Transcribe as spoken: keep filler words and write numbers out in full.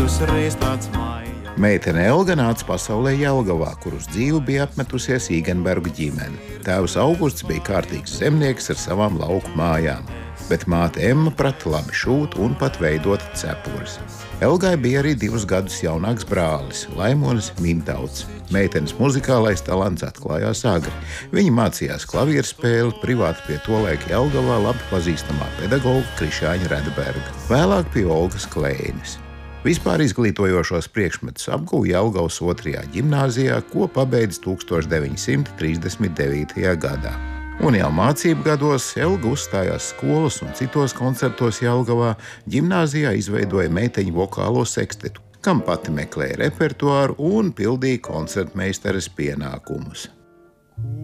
visus reiz tāds māja. Meitene Elga nāca pasaulē Jelgavā, kur uz dzīvi bija apmetusies Īgenbergu ģimene. Tēvs Augusts bija kārtīgs zemnieks ar savām lauku mājām, bet māte Emma prata labi šūt un pat veidot cepures. Elgai bija arī divus gadus jaunāks brālis, Laimonis Mintauts. Meitenes muzikālais talants atklājās agri. Viņa mācījās klavierspēli privāti pie tolaika Jelgavā labi pazīstamā pedagoga Krišāņa Redberga, vēlāk pie Olgas Kleines. Vispār izglītojošos priekšmetus apguva Jelgavas otrajā ģimnāzijā, ko pabeidz tūkstoš deviņi simti trīsdesmit devītajā gadā. Un jau mācību gados Elga uzstājās skolas un citos koncertos Jelgavā, ģimnāzijā izveidoja meiteņu vokālo sekstetu, kam pati meklēja repertuāru un pildīja koncertmeistares pienākumus.